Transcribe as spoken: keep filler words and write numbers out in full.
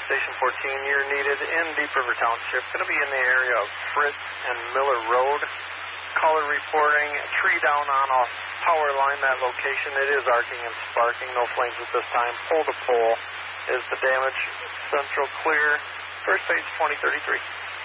Station fourteen, you're needed in Deep River Township. Going to be in the area of Fritz and Miller Road. Caller reporting a tree down on a power line. That location, it is arcing and sparking. No flames at this time. Pole to pole is the damage. Central clear. First base twenty thirty-three.